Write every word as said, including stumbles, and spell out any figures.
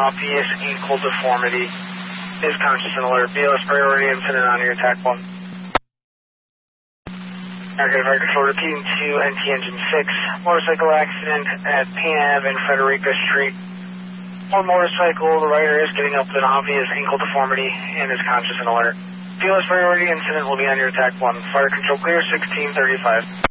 obvious ankle deformity. Is conscious and alert. B L S priority incident on your attack one. Aircraft Fire Control repeating to N T Engine six. Motorcycle accident at Payne Ave and Frederica Street. On motorcycle, the rider is getting up with an obvious ankle deformity and is conscious and alert. B L S priority incident will be on your attack one. Fire Control clear sixteen thirty-five.